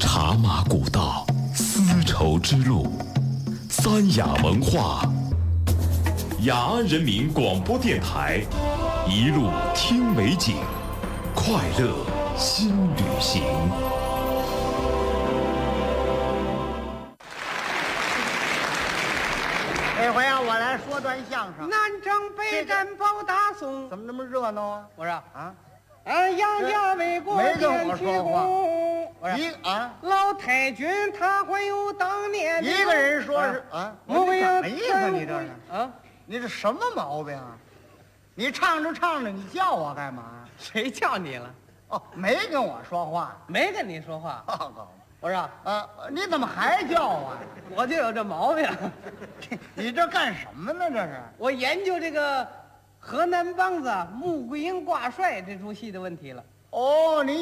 茶马古道，丝绸之路，三雅文化，雅安人民广播电台，一路听美景，快乐新旅行。 这回啊，我来说段相声。 南征北战保大宋， 怎么那么热闹啊？ 我说啊， 杨家为国没跟我奠基说话功。我说老太君他会有当年的一个人说是啊， 我你怎么也意思？你这是啊？ 你这什么毛病啊？你唱着唱着，你叫我干嘛？ 谁叫你了？ 哦，没跟我说话。 没跟你说话。我说你怎么还叫我？ 我就有这毛病。 你这干什么呢？这是我研究这个河南梆子穆桂英挂帅这出戏的问题了。 哦，你